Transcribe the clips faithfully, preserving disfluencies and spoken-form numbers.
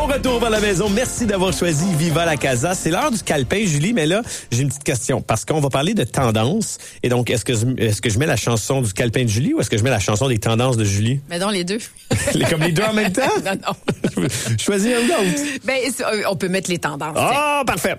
Bon retour vers la maison. Merci d'avoir choisi Viva la Casa. C'est l'heure du calepin, Julie, mais là, j'ai une petite question parce qu'on va parler de tendance. Et donc, est-ce que, est-ce que je mets la chanson du calepin de Julie ou est-ce que je mets la chanson des tendances de Julie? Mais non, les deux. Les, comme les deux en même temps? Non, non. Choisis un ou l'autre. Ben, on peut mettre les tendances. Ah, oh, parfait.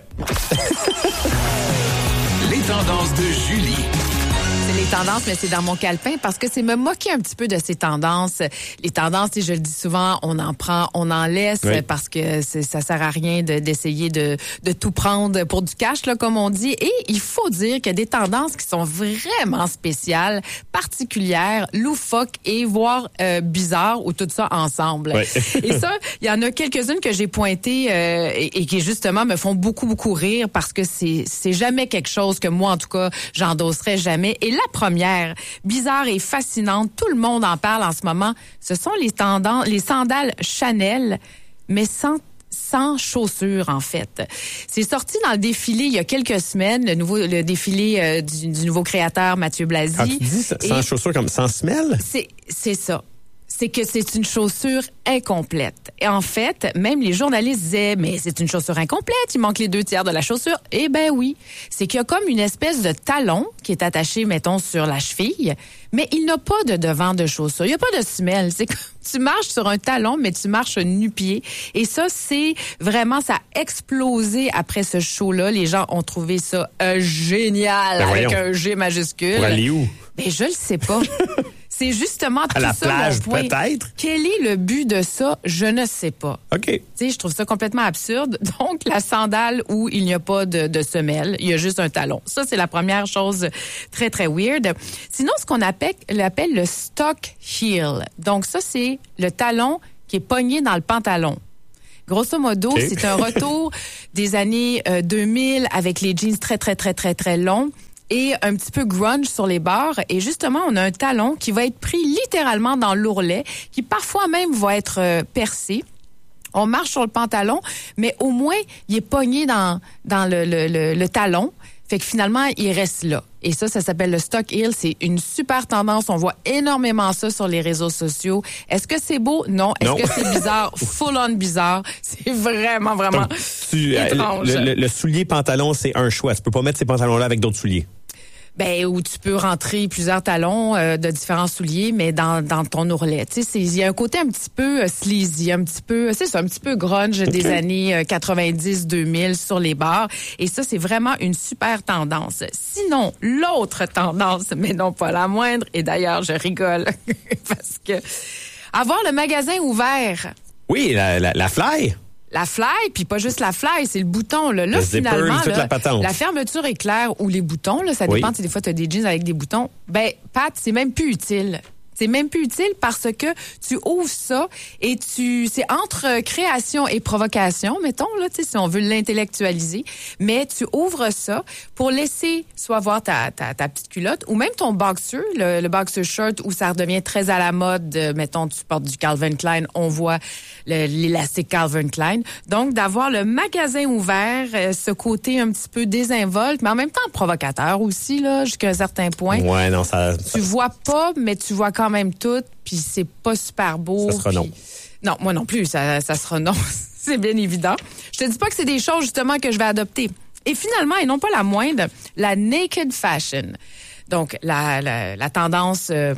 Les tendances de Julie. C'est les tendances, mais c'est dans mon calepin parce que c'est me moquer un petit peu de ces tendances. Les tendances, je le dis souvent, on en prend, on en laisse oui. parce que c'est, ça sert à rien de, d'essayer de, de tout prendre pour du cash, là, comme on dit. Et il faut dire qu'il y a des tendances qui sont vraiment spéciales, particulières, loufoques et voire euh, bizarres ou tout ça ensemble. Oui. Et ça, il y en a quelques-unes que j'ai pointées euh, et, et qui justement me font beaucoup, beaucoup rire parce que c'est, c'est jamais quelque chose que moi, en tout cas, j'endosserais jamais. Et la première, bizarre et fascinante, tout le monde en parle en ce moment, ce sont les tendances, les sandales Chanel, mais sans sans chaussures, en fait. C'est sorti dans le défilé il y a quelques semaines, le nouveau le défilé euh, du, du nouveau créateur Mathieu Blazy. Quand tu dis sans chaussures, comme sans semelle? C'est, c'est ça. C'est que c'est une chaussure incomplète. Et en fait, même les journalistes disaient, mais c'est une chaussure incomplète, il manque les deux tiers de la chaussure. Eh ben oui, c'est qu'il y a comme une espèce de talon qui est attaché, mettons, sur la cheville, mais il n'a pas de devant de chaussure. Il n'y a pas de semelle. C'est comme tu marches sur un talon, mais tu marches nu-pied. Et ça, c'est vraiment, ça a explosé après ce show-là. Les gens ont trouvé ça euh, génial, ben avec voyons. Un G majuscule. Pour aller où? Ben, je le sais pas. C'est justement tout à la ça, plage, mon point. Peut-être. Quel est le but de ça? Je ne sais pas. OK. Tu sais, je trouve ça complètement absurde. Donc, la sandale où il n'y a pas de, de semelle, il y a juste un talon. Ça, c'est la première chose très, très weird. Sinon, ce qu'on appelle, l'appelle le stock heel. Donc, ça, c'est le talon qui est pogné dans le pantalon. Grosso modo, okay. C'est un retour des années euh, deux mille avec les jeans très, très, très, très, très longs. Et un petit peu grunge sur les bords. Et justement, on a un talon qui va être pris littéralement dans l'ourlet, qui parfois même va être euh, percé. On marche sur le pantalon, mais au moins, il est pogné dans, dans le, le, le, le talon. Fait que finalement, il reste là. Et ça, ça s'appelle le stock heel. C'est une super tendance. On voit énormément ça sur les réseaux sociaux. Est-ce que c'est beau? Non. Est-ce non. que c'est bizarre? Full on bizarre. C'est vraiment, vraiment donc, tu, étrange. Le, le, le soulier pantalon, c'est un choix. Tu peux pas mettre ces pantalons-là avec d'autres souliers. Ben, où tu peux rentrer plusieurs talons euh, de différents souliers, mais dans, dans ton ourlet. Tu sais, il y a un côté un petit peu euh, sleazy, un petit peu, c'est ça, un petit peu grunge okay. des années euh, quatre-vingt-dix deux mille sur les bords. Et ça, c'est vraiment une super tendance. Sinon, l'autre tendance, mais non pas la moindre, et d'ailleurs, je rigole, parce que avoir le magasin ouvert. Oui, la, la, la fly. La fly, puis pas juste la fly, c'est le bouton. Là, là le finalement, zipper, là, la, la fermeture éclair ou les boutons, là, ça dépend. Oui. Des fois, tu as des jeans avec des boutons. Ben, Pat, c'est même plus utile. C'est même plus utile parce que tu ouvres ça et tu, c'est entre création et provocation, mettons, là, tu sais, si on veut l'intellectualiser. Mais tu ouvres ça pour laisser soit voir ta, ta, ta petite culotte ou même ton boxer, le, le boxer shirt où ça redevient très à la mode. Euh, mettons, tu portes du Calvin Klein, on voit le, l'élastique Calvin Klein. Donc, d'avoir le magasin ouvert, euh, ce côté un petit peu désinvolte, mais en même temps provocateur aussi, là, jusqu'à un certain point. Ouais, non, ça. Tu vois pas, mais tu vois quand même tout, puis c'est pas super beau. Ça sera pis... non. Non, moi non plus, ça, ça sera non. C'est bien évident. Je te dis pas que c'est des choses, justement, que je vais adopter. Et finalement, et non pas la moindre, la naked fashion. Donc, la, la, la tendance euh,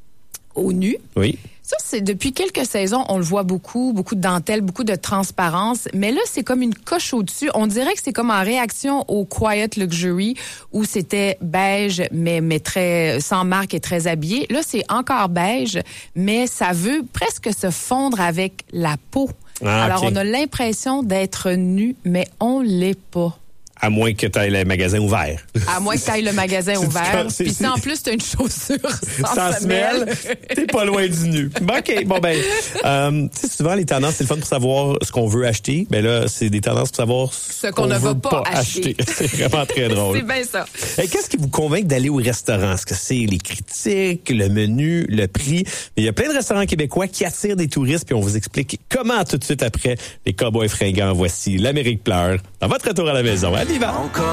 au nu. Oui. Ça, c'est depuis quelques saisons, on le voit beaucoup, beaucoup de dentelle, beaucoup de transparence. Mais là, c'est comme une coche au-dessus. On dirait que c'est comme en réaction au Quiet Luxury où c'était beige, mais, mais très sans marque et très habillé. Là, c'est encore beige, mais ça veut presque se fondre avec la peau. Ah, alors, okay. On a l'impression d'être nu, mais on l'est pas. À moins que tu ailles le magasin ouvert. À moins que tu ailles le magasin ouvert. Puis si en plus tu as une chaussure sans, sans semelle, t'es pas loin du nu. OK, bon ben, euh, tu sais, souvent les tendances, c'est le fun pour savoir ce qu'on veut acheter. Ben là, c'est des tendances pour savoir ce, ce qu'on, qu'on ne veut pas, pas acheter. acheter. C'est vraiment très drôle. C'est bien ça. Et qu'est-ce qui vous convainc d'aller au restaurant? Est-ce que c'est les critiques, le menu, le prix? Mais il y a plein de restaurants québécois qui attirent des touristes, puis on vous explique comment tout de suite après les Cowboys fringants. Voici l'Amérique pleure dans votre retour à la maison. Allez, va!